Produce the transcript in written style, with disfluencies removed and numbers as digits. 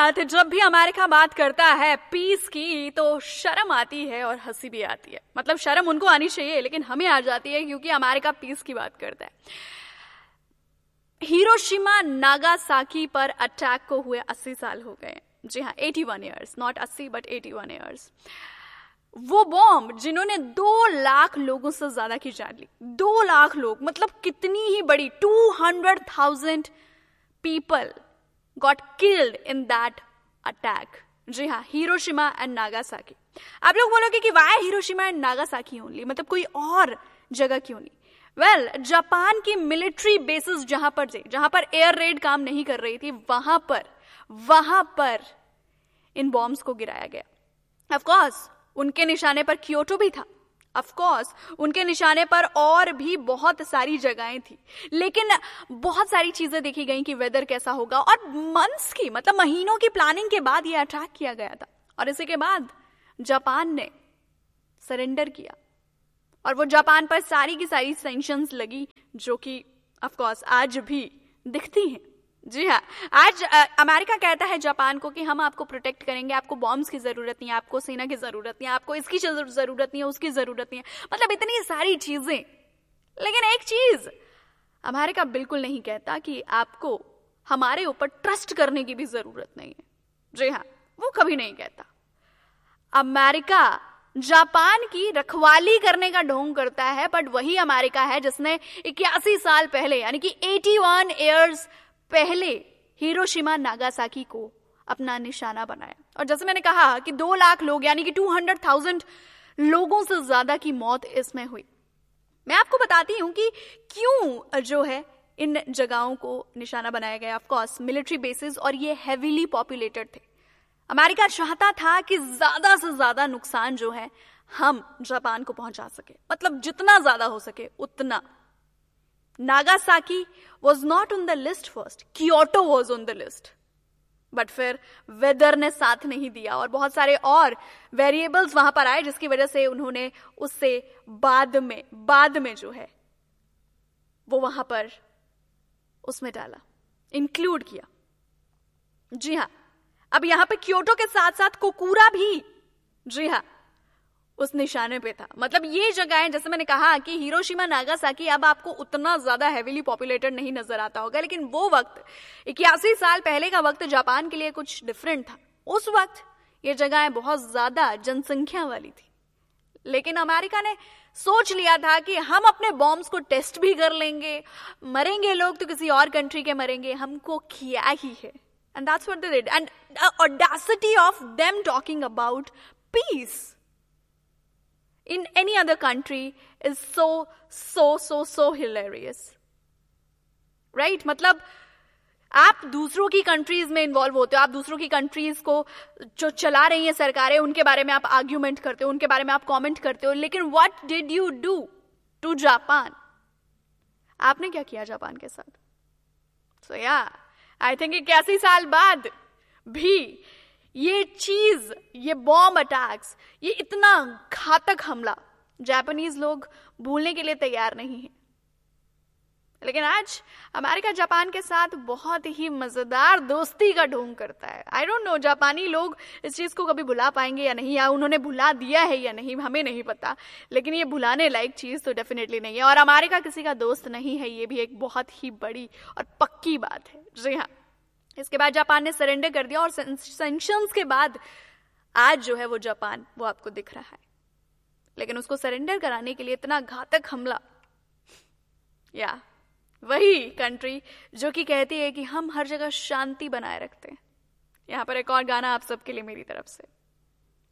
बात जब भी अमेरिका बात करता है पीस की तो शर्म आती है और हंसी भी आती है। मतलब शर्म उनको आनी चाहिए लेकिन हमें आ जाती है क्योंकि अमेरिका पीस की बात करता है। हिरोशिमा नागासाकी पर अटैक को हुए 80 साल हो गए। जी हाँ, 81 ईयर्स, नॉट 80 बट 81 ईयर्स। वो बॉम्ब जिन्होंने 2 लाख लोगों से ज्यादा की जान ली, 2 लाख लोग, मतलब कितनी ही बड़ी, 200,000 people got killed in that attack। जी हाँ, हिरोशिमा एंड नागासाकी। आप लोग बोलोगे कि Y Hiroshima and Nagasaki only, मतलब कोई और जगह क्यों नहीं? वेल, जापान की मिलिट्री बेसिस जहां पर थे, जहां पर एयर रेड काम नहीं कर रही थी, वहां पर इन बॉम्ब्स को गिराया गया। ऑफ कोर्स उनके निशाने पर क्योटो भी था, ऑफ कोर्स उनके निशाने पर और भी बहुत सारी जगहें थी, लेकिन बहुत सारी चीजें देखी गई कि वेदर कैसा होगा, और मंथ्स की, मतलब महीनों की प्लानिंग के बाद यह अटैक किया गया था। और इसी के बाद जापान ने सरेंडर किया और वो जापान पर सारी की सारी सैंक्शंस लगी, जो कि ऑफ कोर्स आज भी दिखती हैं। जी हाँ, आज अमेरिका कहता है जापान को कि हम आपको प्रोटेक्ट करेंगे, आपको बॉम्ब्स की जरूरत नहीं है, आपको सेना की जरूरत नहीं है, आपको इसकी जरूरत नहीं है, उसकी जरूरत नहीं है, मतलब इतनी सारी चीजें। लेकिन एक चीज अमेरिका बिल्कुल नहीं कहता कि आपको हमारे ऊपर ट्रस्ट करने की भी जरूरत नहीं है। जी हाँ, वो कभी नहीं कहता। अमेरिका जापान की रखवाली करने का ढोंग करता है, बट वही अमेरिका है जिसने 81 साल पहले, यानी कि 81 ईयर्स पहले हिरोशिमा नागासाकी को अपना निशाना बनाया। और जैसे मैंने कहा कि 2 लाख लोग, यानी कि 200,000 लोगों से ज्यादा की मौत इसमें हुई। मैं आपको बताती हूं कि क्यों जो है इन जगहों को निशाना बनाया गया। ऑफ कोर्स मिलिट्री बेसिस, और ये हेवीली पॉपुलेटेड थे। अमेरिका चाहता था कि ज्यादा से ज्यादा नुकसान जो है हम जापान को पहुंचा सके, मतलब जितना ज्यादा हो सके उतना। Nagasaki was not on the list first, Kyoto was on the list, but फिर वेदर ने साथ नहीं दिया और बहुत सारे और वेरिएबल्स वहां पर आए, जिसकी वजह से उन्होंने उससे बाद में जो है वो वहां पर उसमें डाला, इंक्लूड किया। जी हाँ, अब यहां पे क्योटो के साथ साथ कोकूरा भी, जी हाँ, उस निशाने पे था। मतलब ये जगहें, जैसे मैंने कहा कि हिरोशिमा नागासाकी अब आपको उतना ज्यादा हेवीली पॉपुलेटेड नहीं नजर आता होगा, लेकिन वो वक्त 81 साल पहले का वक्त जापान के लिए कुछ डिफरेंट था। उस वक्त ये जगहें बहुत ज्यादा जनसंख्या वाली थी, लेकिन अमेरिका ने सोच लिया था कि हम अपने बॉम्ब्स को टेस्ट भी कर लेंगे, मरेंगे लोग तो किसी और कंट्री के मरेंगे, हमको क्या ही है। And that's what they did, and the audacity of them talking about piece in any other country is so hilarious, right? मतलब आप दूसरों की कंट्रीज में इन्वॉल्व होते हो, आप दूसरों की कंट्रीज को जो चला रही हैं सरकारें, उनके बारे में आप आर्ग्यूमेंट करते हो, उनके बारे में आप कमेंट करते हो, लेकिन what did you do to Japan? आपने क्या किया जापान के साथ? सो या आई थिंक 81 साल बाद भी ये चीज, ये बॉम्ब अटैक्स, ये इतना घातक हमला जापानीज लोग भूलने के लिए तैयार नहीं है। लेकिन आज अमेरिका जापान के साथ बहुत ही मजेदार दोस्ती का ढोंग करता है। आई डोंट नो जापानी लोग इस चीज को कभी भुला पाएंगे या नहीं, या उन्होंने भुला दिया है या नहीं, हमें नहीं पता, लेकिन ये भुलाने लायक चीज तो डेफिनेटली नहीं है। और अमेरिका किसी का दोस्त नहीं है, ये भी एक बहुत ही बड़ी और पक्की बात है। जी हाँ, इसके बाद जापान ने सरेंडर कर दिया, और सैंक्शंस के बाद आज जो है वो जापान वो आपको दिख रहा है। लेकिन उसको सरेंडर कराने के लिए इतना घातक हमला, या वही कंट्री जो कि कहती है कि हम हर जगह शांति बनाए रखते हैं। यहां पर एक और गाना आप सबके लिए मेरी तरफ से।